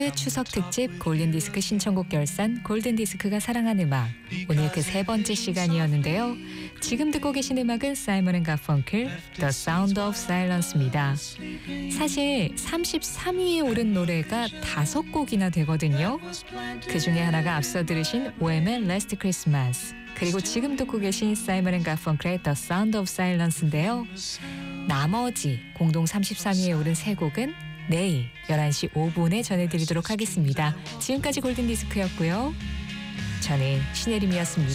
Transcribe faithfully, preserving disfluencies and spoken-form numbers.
추석 특집 골든디스크 신청곡 결산 골든디스크가 사랑한 음악, 오늘 그 세 번째 시간이었는데요. 지금 듣고 계신 음악은 사이먼 앤 가펑클 The Sound of Silence입니다. 사실 삼십삼 위에 오른 노래가 다섯 곡이나 되거든요. 그 중에 하나가 앞서 들으신 오엠의 Last Christmas, 그리고 지금 듣고 계신 사이먼 앤 가펑클의 The Sound of Silence인데요. 나머지 공동 삼십삼 위에 오른 세 곡은 내일 열한 시 오 분에 전해드리도록 하겠습니다. 지금까지 골든디스크였고요. 저는 신혜림이었습니다.